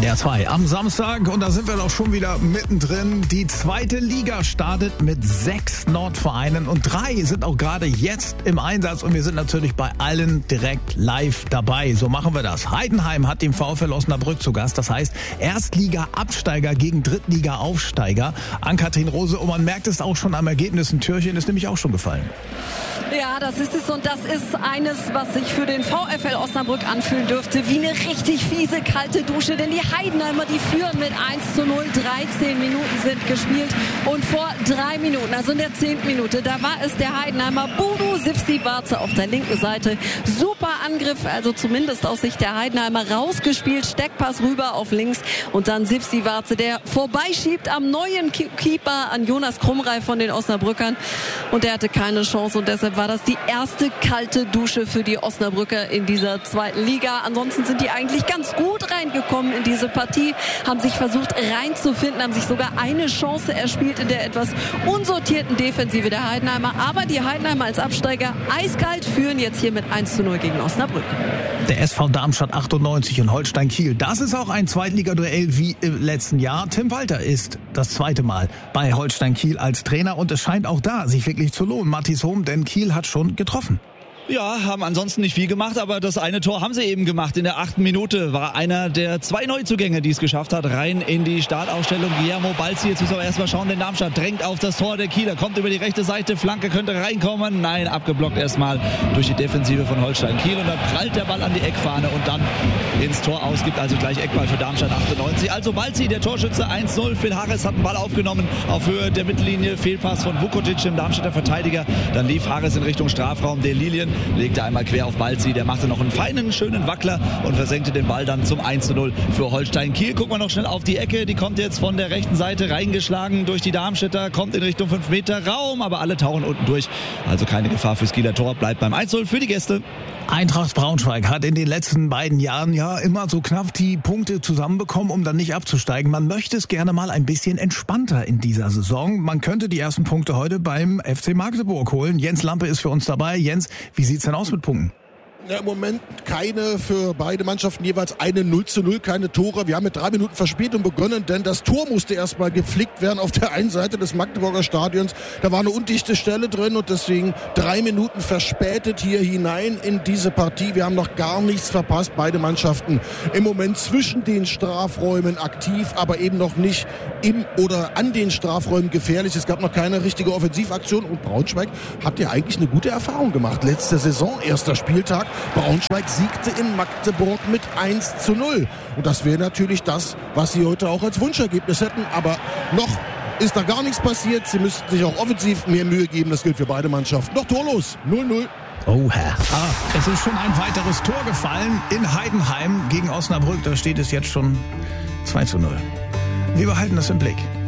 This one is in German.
NDR 2 am Samstag und da sind wir doch schon wieder mittendrin. Die zweite Liga startet mit 6 Nordvereinen und 3 sind auch gerade jetzt im Einsatz und wir sind natürlich bei allen direkt live dabei. So machen wir das. Heidenheim hat den VfL Osnabrück zu Gast. Das heißt Erstliga-Absteiger gegen Drittliga-Aufsteiger. Ann-Kathrin Rose, und man merkt es auch schon am Ergebnis. Ein Türchen ist nämlich auch schon gefallen. Ja, das ist es und das ist eines, was sich für den VfL Osnabrück anfühlen dürfte, wie eine richtig fiese kalte Dusche, denn die Heidenheimer, die führen mit 1:0, 13 Minuten sind gespielt und vor 3 Minuten, also in der 10. Minute, da war es der Heidenheimer Bodo Sivsivace auf der linken Seite. Super Angriff, also zumindest aus Sicht der Heidenheimer, rausgespielt, Steckpass rüber auf links und dann Sivsivace, der vorbeischiebt am neuen Keeper, an Jonas Krumreif von den Osnabrückern und der hatte keine Chance und deshalb war das die erste kalte Dusche für die Osnabrücker in dieser zweiten Liga. Ansonsten sind die eigentlich ganz gut reingekommen in diese Partie, haben sich versucht reinzufinden, haben sich sogar eine Chance erspielt in der etwas unsortierten Defensive der Heidenheimer. Aber die Heidenheimer als Absteiger eiskalt führen jetzt hier mit 1:0 gegen Osnabrück. Der SV Darmstadt 98 und Holstein Kiel, das ist auch ein Zweitligaduell wie im letzten Jahr. Tim Walter ist das zweite Mal bei Holstein Kiel als Trainer und es scheint auch da sich wirklich zu lohnen. Mathis Hohm, denn Kiel hat schon getroffen. Ja, haben ansonsten nicht viel gemacht, aber das eine Tor haben sie eben gemacht. In der 8. Minute war einer der 2 Neuzugänge, die es geschafft hat, rein in die Startaufstellung. Guillermo Balzi, jetzt müssen wir erstmal schauen, denn Darmstadt drängt auf das Tor der Kieler, kommt über die rechte Seite, Flanke könnte reinkommen. Nein, abgeblockt erstmal durch die Defensive von Holstein Kiel und dann prallt der Ball an die Eckfahne und dann ins Tor aus, gibt also gleich Eckball für Darmstadt 98. Also Balzi, der Torschütze, 1:0. Phil Harris hat den Ball aufgenommen auf Höhe der Mittellinie, Fehlpass von Vukotic, dem Darmstädter Verteidiger. Dann lief Harris in Richtung Strafraum der Lilien, legte einmal quer auf Balzi, der machte noch einen feinen, schönen Wackler und versenkte den Ball dann zum 1:0 für Holstein Kiel. Gucken wir noch schnell auf die Ecke, die kommt jetzt von der rechten Seite reingeschlagen durch die Darmstädter, kommt in Richtung 5 Meter Raum, aber alle tauchen unten durch. Also keine Gefahr fürs Kieler Tor, bleibt beim 1:0 für die Gäste. Eintracht Braunschweig hat in den letzten beiden Jahren ja immer so knapp die Punkte zusammenbekommen, um dann nicht abzusteigen. Man möchte es gerne mal ein bisschen entspannter in dieser Saison. Man könnte die ersten Punkte heute beim FC Magdeburg holen. Jens Lampe ist für uns dabei. Jens, wie sieht's denn aus mit Punkten? Ja, im Moment keine, für beide Mannschaften jeweils eine 0:0, keine Tore. Wir haben mit 3 Minuten Verspätung begonnen, denn das Tor musste erstmal geflickt werden auf der einen Seite des Magdeburger Stadions. Da war eine undichte Stelle drin und deswegen 3 Minuten verspätet hier hinein in diese Partie. Wir haben noch gar nichts verpasst. Beide Mannschaften im Moment zwischen den Strafräumen aktiv, aber eben noch nicht im oder an den Strafräumen gefährlich. Es gab noch keine richtige Offensivaktion und Braunschweig hat ja eigentlich eine gute Erfahrung gemacht. Letzte Saison, erster Spieltag. Braunschweig siegte in Magdeburg mit 1:0. Und das wäre natürlich das, was sie heute auch als Wunschergebnis hätten. Aber noch ist da gar nichts passiert. Sie müssten sich auch offensiv mehr Mühe geben. Das gilt für beide Mannschaften. Noch torlos. 0:0. Oh Herr. Es ist schon ein weiteres Tor gefallen in Heidenheim gegen Osnabrück. Da steht es jetzt schon 2:0. Wir behalten das im Blick.